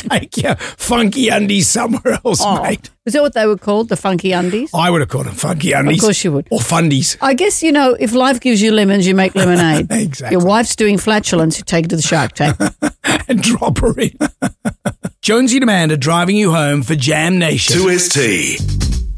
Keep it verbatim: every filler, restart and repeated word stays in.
Take your funky undies somewhere else, Oh, mate. is that what they were called, the funky undies? I would have called them funky undies. Of course you would. Or fundies. I guess, you know, if life gives you lemons, you make lemonade. Exactly. Your wife's doing flatulence, you take her to the shark tank. And drop her in. Jonesy and Amanda driving you home for Jam Nation. two S T.